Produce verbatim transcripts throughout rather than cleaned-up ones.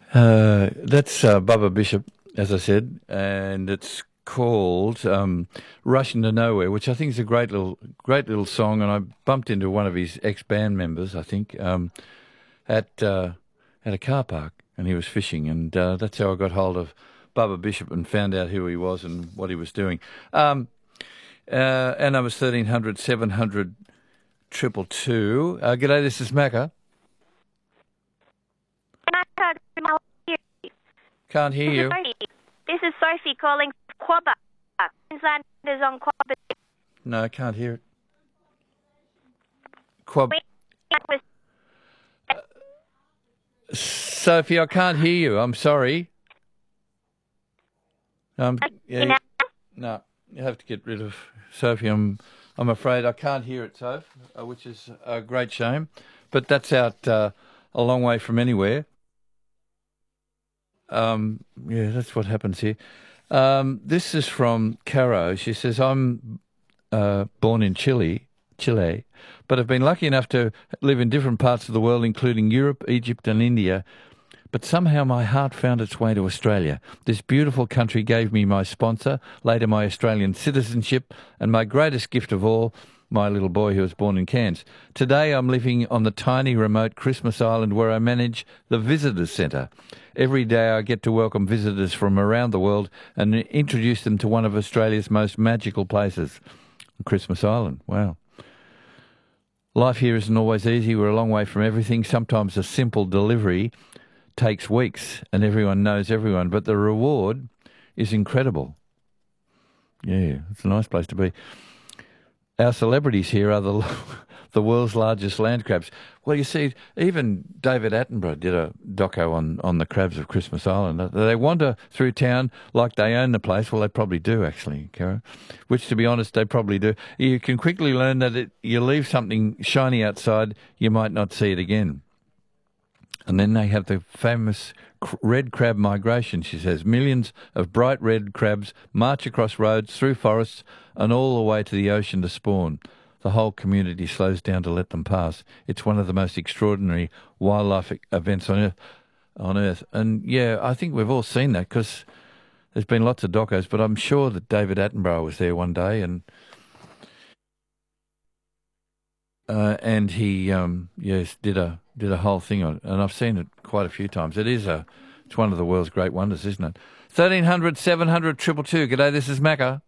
Uh, that's uh, Bubba Bishop, as I said, and it's called um, "Rushing to Nowhere," which I think is a great little, great little song. And I bumped into one of his ex-band members, I think, um, at uh, at a car park, and he was fishing, and uh, that's how I got hold of Bubba Bishop and found out who he was and what he was doing. Um, uh, and I was thirteen hundred, seven hundred, triple two. Uh, g'day, this is Macca. Can't hear you. This is Sophie calling from Quabba. Queensland is on Quabba. No, I can't hear it. Quab. Uh, Sophie, I can't hear you. I'm sorry. Um, yeah, no, you have to get rid of Sophie. I'm, I'm afraid I can't hear it, Soph, uh, which is a great shame. But that's out uh, a long way from anywhere. Um, yeah, that's what happens here. Um, this is from Caro. She says, I'm uh, born in Chile, Chile, but have been lucky enough to live in different parts of the world, including Europe, Egypt and India. But somehow my heart found its way to Australia. This beautiful country gave me my sponsor, later my Australian citizenship, and my greatest gift of all, my little boy who was born in Cairns. Today I'm living on the tiny remote Christmas Island where I manage the Visitors Centre. Every day I get to welcome visitors from around the world and introduce them to one of Australia's most magical places, Christmas Island. Wow. Life here isn't always easy. We're a long way from everything. Sometimes a simple delivery takes weeks and everyone knows everyone, but the reward is incredible. Yeah, it's a nice place to be. Our celebrities here are the the world's largest land crabs. Well, you see, even David Attenborough did a doco on, on the crabs of Christmas Island. They wander through town like they own the place. Well, they probably do, actually, Karen, which, to be honest, they probably do. You can quickly learn that it, you leave something shiny outside, you might not see it again. And then they have the famous red crab migration, she says. Millions of bright red crabs march across roads, through forests, and all the way to the ocean to spawn. The whole community slows down to let them pass. It's one of the most extraordinary wildlife events on Earth. On Earth. And, yeah, I think we've all seen that because there's been lots of docos, but I'm sure that David Attenborough was there one day and... Uh, and he, um, yes, did a did a whole thing on it, and I've seen it quite a few times. It is a, it's one of the world's great wonders, isn't it? Thirteen hundred, seven hundred, triple two. G'day, this is Macca.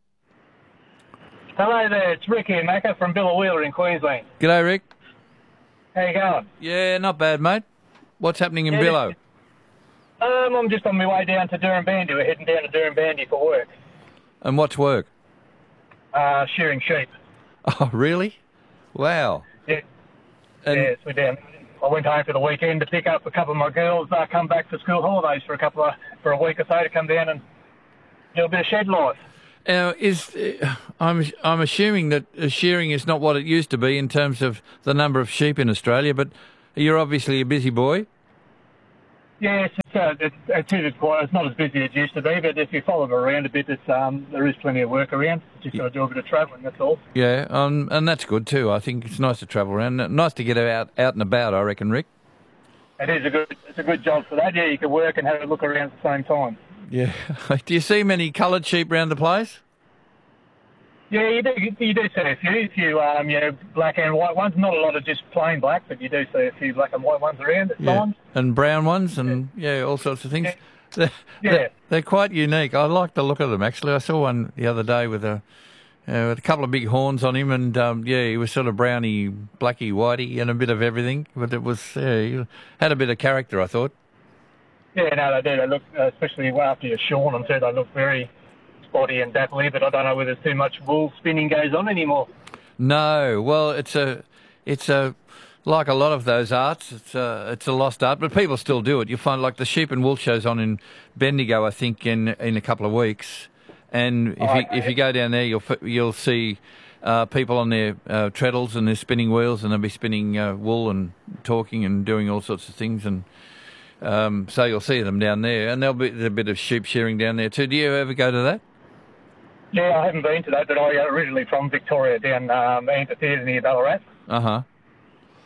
Hello there, it's Rick here, Macca from Billawheeler in Queensland. G'day, Rick. How you going? Yeah, not bad, mate. What's happening in yeah, Billow? Um, I'm just on my way down to Durham-Bandy. We're heading down to Durham-Bandy for work. And what's work? Uh, shearing sheep. Oh, really? Wow. Yeah. And yes, we're down. I went home for the weekend to pick up a couple of my girls. Uh, come back for school holidays for a couple of for a week or so to come down and do a bit of shed life. Now, is uh, I'm I'm assuming that uh, shearing is not what it used to be in terms of the number of sheep in Australia, but you're obviously a busy boy. Yes, it's, uh, it's, it's, it's, quite, it's not as busy as it used to be, but if you follow it around a bit, it's, um, there is plenty of work around. Just got to do a bit of travelling, that's all. Yeah, um, and that's good too. I think it's nice to travel around. Nice to get out, out and about, I reckon, Rick. It is a good, it's a good job for that. Yeah, you can work and have a look around at the same time. Yeah. Do you see many coloured sheep around the place? Yeah, you do. You do see a few, a few, um, you know, black and white ones. Not a lot of just plain black, but you do see a few black and white ones around at yeah. times. And brown ones, and yeah, yeah all sorts of things. Yeah. They're, yeah. They're, they're quite unique. I like the look of them. Actually, I saw one the other day with a uh, with a couple of big horns on him, and um, yeah, he was sort of browny, blacky, whitey, and a bit of everything. But it was yeah, he had a bit of character, I thought. Yeah, no, they do. They look, uh, especially after you're shorn them too. They look very spotty and dapply, but I don't know whether too much wool spinning goes on anymore. No, well, it's a, it's a, like a lot of those arts, it's a, it's a lost art, but people still do it. You find like the sheep and wool show's on in Bendigo, I think, in in a couple of weeks, and if oh, you okay. if you go down there, you'll you'll see uh, people on their uh, treadles and their spinning wheels, and they'll be spinning uh, wool and talking and doing all sorts of things, and um, so you'll see them down there, and there'll be a bit of sheep shearing down there too. Do you ever go to that? Yeah, I haven't been to that, but I originally from Victoria, down um, amphitheatre near Ballarat. Uh huh.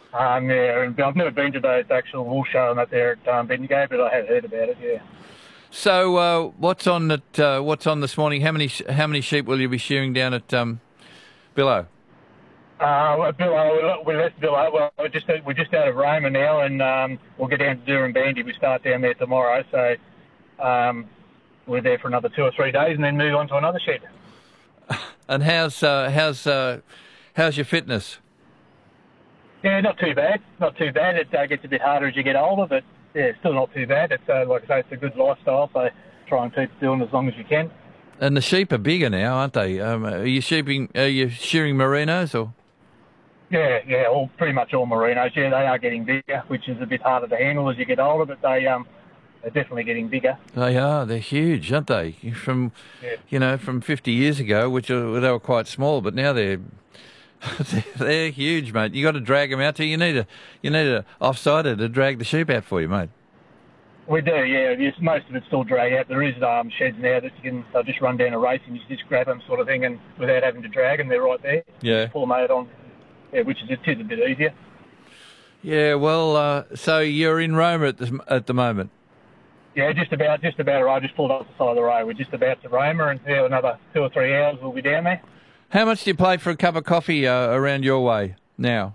Um, yeah, and I've never been to those actual wool showing up there at um, Bendigo, but I have heard about it. Yeah. So uh, what's on at uh, what's on this morning? How many sh- how many sheep will you be shearing down at um, Billow? Uh, well, Billow, we left Billow. Well, we're just we're just out of Roma now, and um, we'll get down to Doornbandi. We start down there tomorrow, so um, we're there for another two or three days, and then move on to another shed. And how's uh, how's uh, how's your fitness? Yeah, not too bad. Not too bad. It uh, gets a bit harder as you get older, but yeah, still not too bad. It's uh, like I say, it's a good lifestyle, so try and keep doing as long as you can. And the sheep are bigger now, aren't they? Um, are you sheeping? Are you shearing merinos or? Yeah, yeah, all pretty much all merinos. Yeah, they are getting bigger, which is a bit harder to handle as you get older, but they um they're definitely getting bigger. They are. They're huge, aren't they? From, Yeah. you know, from fifty years ago, which are, they were quite small, but now they're they're, they're huge, mate. You got to drag them out. To you need a you need a offsider to drag the sheep out for you, mate. We do, yeah. Yes, most of it's still drag out. There is um, sheds now that you can they'll just run down a race and you just grab them, sort of thing, and without having to drag them, they're right there. Yeah. Pull them out on, yeah, which is it is a bit easier. Yeah. Well, uh, so you're in Roma at the at the moment. Yeah, just about, just about. Right, I just pulled off the side of the road. We're just about to Roma, and yeah, another two or three hours we'll be down there. How much do you pay for a cup of coffee uh, around your way now?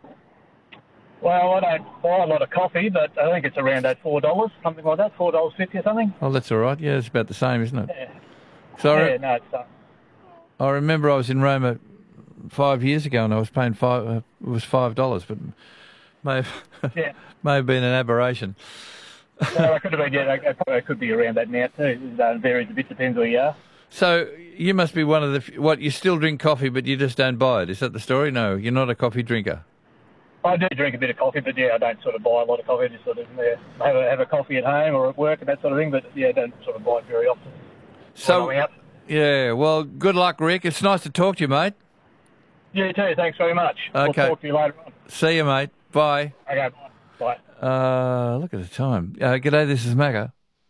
Well, I don't buy a lot of coffee, but I think it's around that four dollars, something like that, four dollars fifty or something. Oh, that's all right. Yeah, it's about the same, isn't it? Yeah. So I, Yeah, re- no, it's uh, I remember I was in Roma five years ago, and I was paying five. Uh, it was five dollars, but may have yeah. may have been an aberration. No, I could have been. Yeah, it probably could be around that now too. It uh, varies a bit, depends where you are. So you must be one of the f- what? You still drink coffee, but you just don't buy it. Is that the story? No, you're not a coffee drinker. I do drink a bit of coffee, but yeah, I don't sort of buy a lot of coffee. I just sort of yeah, have a have a coffee at home or at work and that sort of thing. But yeah, I don't sort of buy it very often. So When I'm out. yeah, well, good luck, Rick. It's nice to talk to you, mate. You too. Thanks very much. Okay. We'll talk to you later on. See you, mate. Bye. Okay. Bye. Uh, look at the time. Uh, g'day, this is Macca.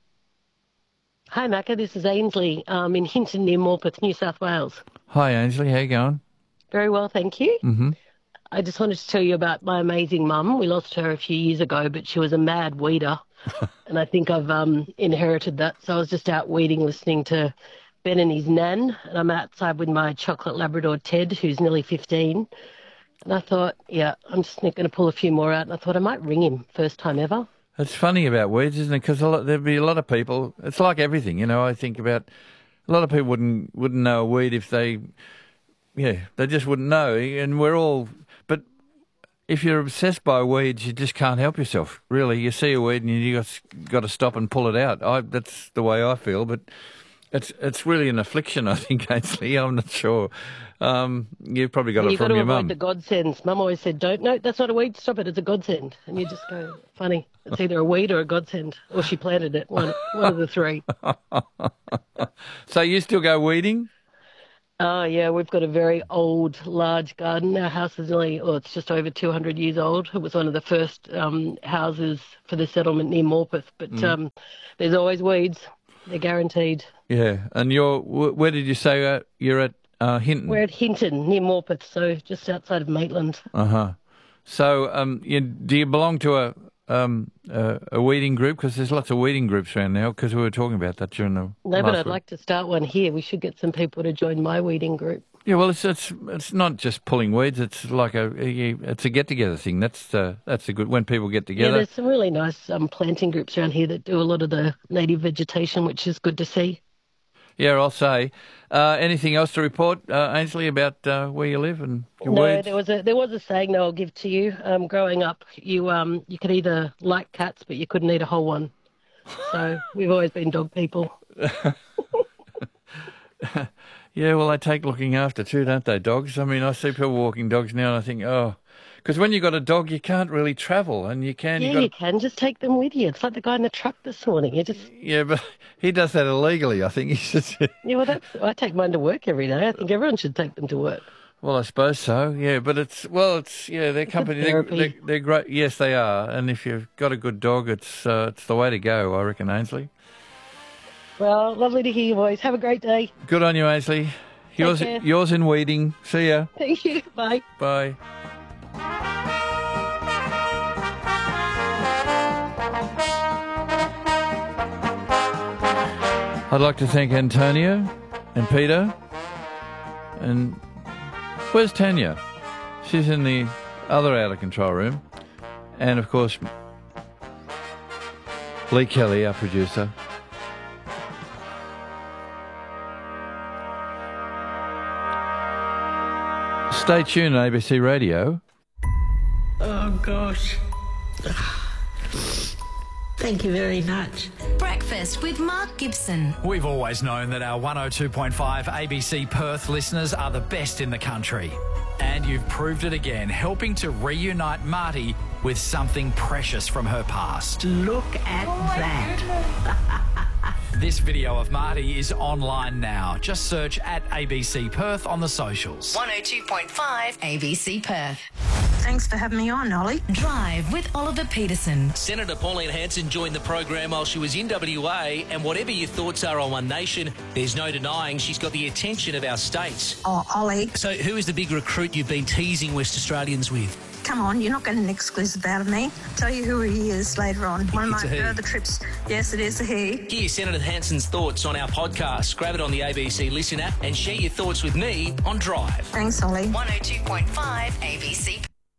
Hi, Macca. This is Ainsley um, in Hinton near Morpeth, New South Wales. Hi, Ainsley. How you going? Very well, thank you. Mm-hmm. I just wanted to tell you about my amazing mum. We lost her a few years ago, but she was a mad weeder, and I think I've um, inherited that. So I was just out weeding, listening to Ben and his nan, and I'm outside with my chocolate Labrador Ted, who's nearly fifteen. And I thought, yeah, I'm just going to pull a few more out, and I thought I might ring him, first time ever. It's funny about weeds, isn't it? Because there'd be a lot of people. It's like everything, you know. I think about a lot of people wouldn't wouldn't know a weed if they, yeah, they just wouldn't know. And we're all, but if you're obsessed by weeds, you just can't help yourself. Really, you see a weed and you got got to stop and pull it out. I, that's the way I feel, but it's it's really an affliction, I think. Ainsley, I'm not sure. Um, you've probably got And it you've got from to your avoid mum. the godsends. Mum always said, don't, no, that's not a weed, stop it, it's a godsend. And you just go, funny, it's either a weed or a godsend. Or she planted it, one, one of the three. So you still go weeding? Oh, yeah, we've got a very old, large garden. Our house is nearly, oh, it's just over two hundred years old. It was one of the first um, houses for the settlement near Morpeth. But Mm. um, there's always weeds. They're guaranteed. Yeah. And you're, wh- where did you say uh, you're at? Uh, Hinton. We're at Hinton, near Morpeth, so just outside of Maitland. Uh huh. So, um, you, do you belong to a um a, a weeding group? Because there's lots of weeding groups around now. Because we were talking about that during the No, but last I'd week. like to start one here. We should get some people to join my weeding group. Yeah, well, it's it's it's not just pulling weeds. It's like a, a it's a get together thing. That's uh, that's a good when people get Yeah, together. there's some really nice um, planting groups around here that do a lot of the native vegetation, which is good to see. Yeah, I'll say. Uh, anything else to report, uh, Ainsley, about uh, where you live and your No, weeds? there was a there was a saying that I'll give to you. Um, growing up, you um you could either like cats, but you couldn't eat a whole one. So we've always been dog people. Yeah, well, they take looking after too, don't they, dogs? I mean, I see people walking dogs now and I think, oh, because when you've got a dog, you can't really travel and you can. Yeah, you you got, can just take them with you. It's like the guy in the truck this morning. You just yeah, but he does that illegally, I think. He's just, yeah, well, that's I take mine to work every day. I think everyone should take them to work. well, I suppose so, yeah, but it's, well, it's, yeah, their company, they're, therapy. they're, they're great. Yes, they are. And if you've got a good dog, it's, uh, it's the way to go, I reckon, Ainsley. Well, lovely to hear your voice. Have a great day. Good on you, Ainsley. Yours, care. yours in weeding. See ya. Thank you. Bye. Bye. I'd like to thank Antonio and Peter. And where's Tanya? She's in the other out of control room. And of course, Lee Kelly, our producer. Stay tuned on A B C Radio. Oh, gosh. Thank you very much. Breakfast with Mark Gibson. We've always known that our one oh two point five A B C Perth listeners are the best in the country. And you've proved it again, helping to reunite Marty with something precious from her past. Look at that. This video of Marty is online now. Just search at A B C Perth on the socials. one oh two point five A B C Perth. Thanks for having me on, Ollie. Drive with Oliver Peterson. Senator Pauline Hanson joined the program while she was in W A, and whatever your thoughts are on One Nation, there's no denying she's got the attention of our states. Oh, Ollie. So who is the big recruit you've been teasing West Australians with? Come on, you're not getting an exclusive out of me. Tell you who he is later on. One of my further trips. Yes, it is a he. Hear Senator Hanson's thoughts on our podcast. Grab it on the A B C Listen app and share your thoughts with me on Drive. Thanks, Ollie. one oh two point five A B C.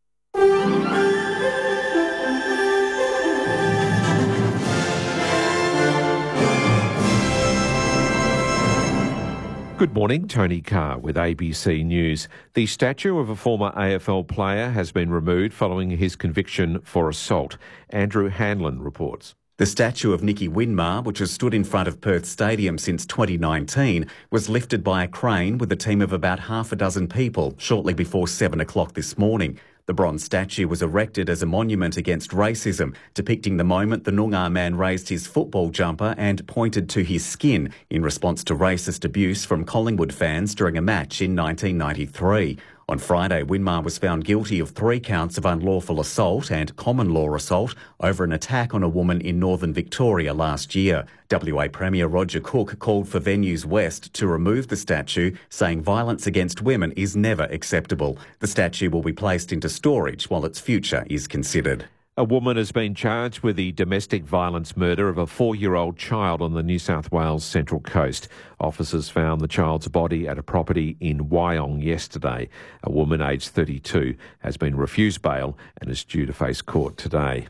Good morning, Tony Carr with A B C News. The statue of a former A F L player has been removed following his conviction for assault. Andrew Hanlon reports. The statue of Nicky Winmar, which has stood in front of Perth Stadium since twenty nineteen, was lifted by a crane with a team of about half a dozen people shortly before seven o'clock this morning. The bronze statue was erected as a monument against racism, depicting the moment the Noongar man raised his football jumper and pointed to his skin in response to racist abuse from Collingwood fans during a match in nineteen ninety-three. On Friday, Winmar was found guilty of three counts of unlawful assault and common law assault over an attack on a woman in northern Victoria last year. W A Premier Roger Cook called for Venues West to remove the statue, saying violence against women is never acceptable. The statue will be placed into storage while its future is considered. A woman has been charged with the domestic violence murder of a four-year-old child on the New South Wales Central Coast. Officers found the child's body at a property in Wyong yesterday. A woman aged thirty-two has been refused bail and is due to face court today.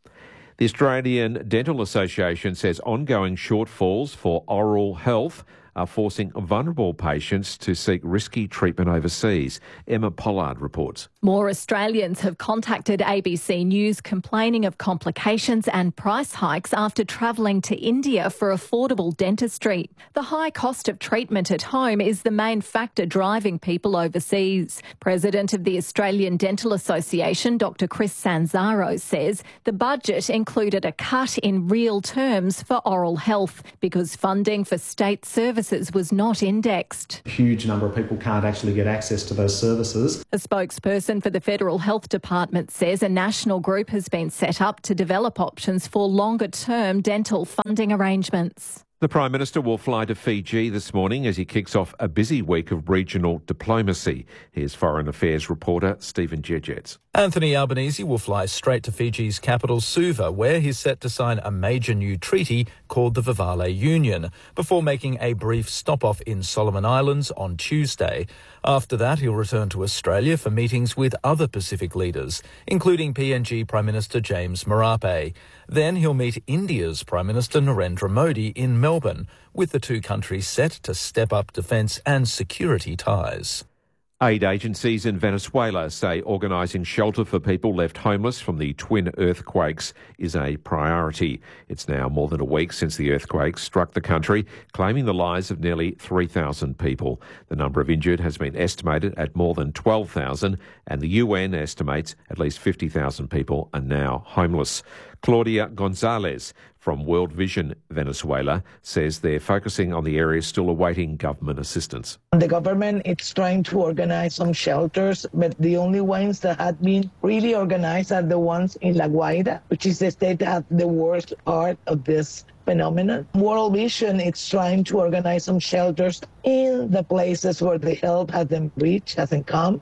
The Australian Dental Association says ongoing shortfalls for oral health are forcing vulnerable patients to seek risky treatment overseas. Emma Pollard reports. More Australians have contacted A B C News complaining of complications and price hikes after travelling to India for affordable dentistry. The high cost of treatment at home is the main factor driving people overseas. President of the Australian Dental Association, Doctor Chris Sanzaro, says the budget included a cut in real terms for oral health because funding for state services was not indexed. A huge number of people can't actually get access to those services. A spokesperson for the Federal Health Department says a national group has been set up to develop options for longer-term dental funding arrangements. The Prime Minister will fly to Fiji this morning as he kicks off a busy week of regional diplomacy. Here's Foreign Affairs reporter Stephen Jedgetts. Anthony Albanese will fly straight to Fiji's capital Suva, where he's set to sign a major new treaty called the Vivale Union, before making a brief stop-off in Solomon Islands on Tuesday. After that, he'll return to Australia for meetings with other Pacific leaders, including P N G Prime Minister James Marape. Then he'll meet India's Prime Minister Narendra Modi in Melbourne, with the two countries set to step up defence and security ties. Aid agencies in Venezuela say organising shelter for people left homeless from the twin earthquakes is a priority. It's now more than a week since the earthquake struck the country, claiming the lives of nearly three thousand people. The number of injured has been estimated at more than twelve thousand, and the U N estimates at least fifty thousand people are now homeless. Claudia Gonzalez from World Vision Venezuela says they're focusing on the areas still awaiting government assistance. The government is trying to organize some shelters, but the only ones that have been really organized are the ones in La Guaira, which is the state that has the worst part of this phenomenon. World Vision is trying to organize some shelters in the places where the help hasn't reached, hasn't come.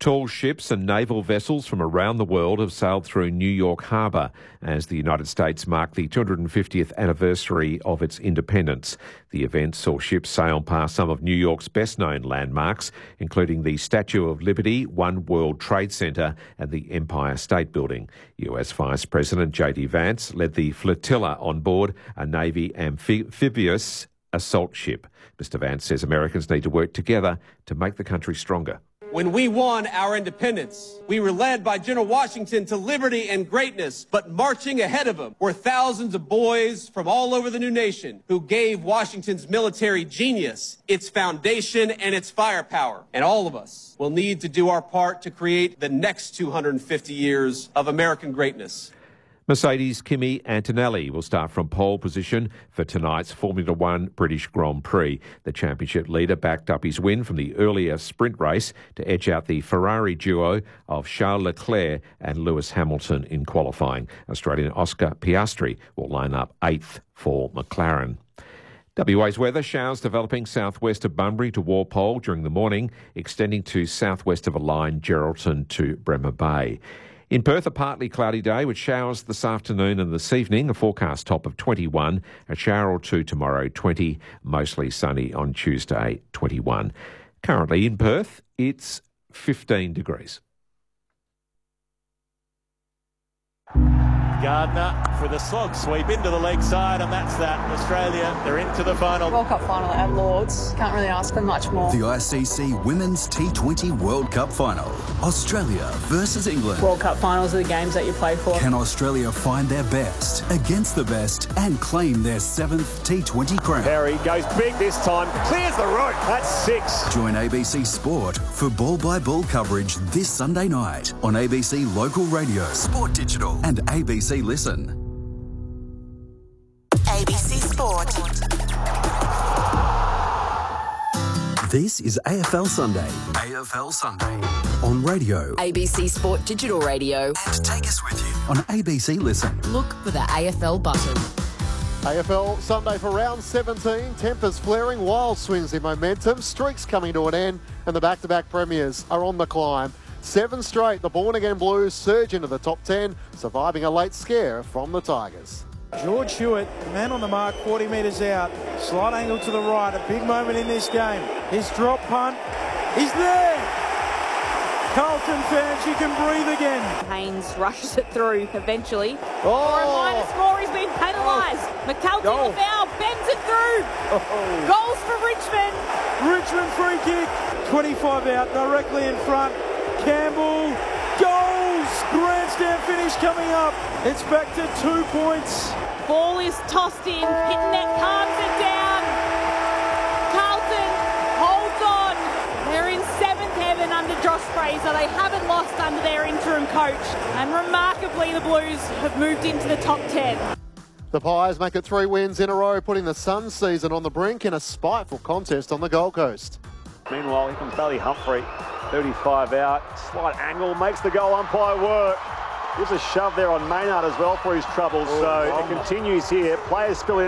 Tall ships and naval vessels from around the world have sailed through New York Harbour as the United States marked the two hundred fiftieth anniversary of its independence. The event saw ships sail past some of New York's best-known landmarks, including the Statue of Liberty, One World Trade Center and the Empire State Building. U S Vice President J D Vance led the flotilla on board a Navy amphibious assault ship. Mister Vance says Americans need to work together to make the country stronger. When we won our independence, we were led by General Washington to liberty and greatness, but marching ahead of him were thousands of boys from all over the new nation who gave Washington's military genius its foundation and its firepower. And all of us will need to do our part to create the next two hundred fifty years of American greatness. Mercedes' Kimi Antonelli will start from pole position for tonight's Formula One British Grand Prix. The championship leader backed up his win from the earlier sprint race to edge out the Ferrari duo of Charles Leclerc and Lewis Hamilton in qualifying. Australian Oscar Piastri will line up eighth for McLaren. W A's weather: showers developing southwest of Bunbury to Walpole during the morning, extending to southwest of a line, Geraldton to Bremer Bay. In Perth, a partly cloudy day with showers this afternoon and this evening. A forecast top of twenty-one, a shower or two tomorrow, twenty, mostly sunny on Tuesday, twenty-one. Currently in Perth, it's fifteen degrees. Gardner for the slog sweep into the leg side, and that's that. Australia, they're into the final. World Cup final at Lords. Can't really ask for much more. The I C C Women's T twenty World Cup final. Australia versus England. World Cup finals are the games that you play for. Can Australia find their best against the best and claim their seventh T twenty crown? Perry goes big this time, clears the road. That's six. Join A B C Sport for ball-by-ball coverage this Sunday night on A B C Local Radio, Sport Digital and A B C Listen. A B C Sport. This is A F L Sunday. A F L Sunday. On radio. A B C Sport Digital Radio. And take us with you on A B C Listen. Look for the A F L button. A F L Sunday for round seventeen. Tempers flaring, wild swings in momentum, streaks coming to an end, and the back-to-back premiers are on the climb. Seven straight, the born-again Blues surge into the top ten, surviving a late scare from the Tigers. George Hewitt, the man on the mark, forty metres out. Slight angle to the right, a big moment in this game. His drop punt, he's there! Carlton fans, you can breathe again. Haynes rushes it through eventually. Oh. For a minor score, he's been penalised. Oh. McCalton oh. the foul, bends it through. Oh. Goals for Richmond. Richmond free kick, twenty-five out, directly in front. Campbell, goals! Grandstand finish coming up. It's back to two points. Ball is tossed in. Pitnet calms it down. Carlton holds on. They're in seventh heaven under Josh Fraser. They haven't lost under their interim coach. And remarkably, the Blues have moved into the top ten. The Pies make it three wins in a row, putting the Suns season on the brink in a spiteful contest on the Gold Coast. Meanwhile, here comes Bailey Humphrey. thirty-five out, slight angle, makes the goal umpire work. Gives a shove there on Maynard as well for his troubles. Oh, so it continues here. Players still in.